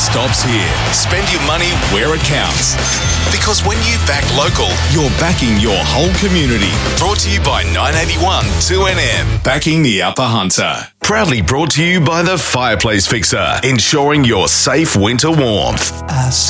stops here. Spend your money where it counts. Because when you back local, you're backing your whole community. Brought to you by 981 2NM. Backing the Upper Hunter. Proudly brought to you by the Fireplace Fixer. Ensuring your safe winter warmth.